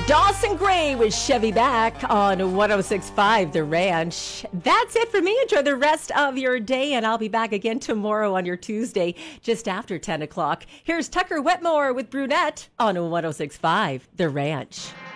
Dawson Gray with Chevy back on 106.5 The Ranch. That's it for me. Enjoy the rest of your day, and I'll be back again tomorrow on your Tuesday, just after 10 o'clock. Here's Tucker Wetmore with Brunette on 106.5 The Ranch.